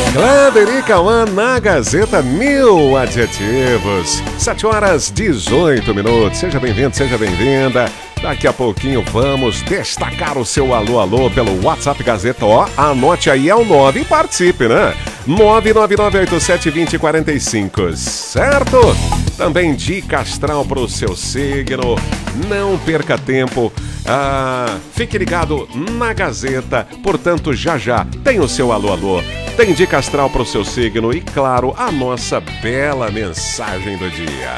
Kleber e Cauã na Gazeta, 1000 adjetivos. 7h18. Seja bem-vindo, seja bem-vinda. Daqui a pouquinho vamos destacar o seu alô pelo WhatsApp Gazeta. Ó, anote aí, é o 9 e participe, né? 999872045, certo? Também dica astral para o seu signo. Não perca tempo. Fique ligado na Gazeta. Portanto, já tem o seu alô. Tem dica astral para o seu signo e, claro, a nossa bela mensagem do dia.